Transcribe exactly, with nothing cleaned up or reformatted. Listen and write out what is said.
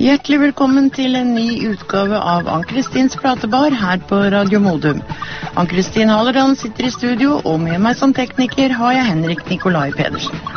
Hjertelig velkommen til en ny utgave av Ann-Kristins platebar her på Radio Modum. Ann-Kristin Hallerdan sitter i studio, og med meg som tekniker har jeg Henrik Nikolai Pedersen.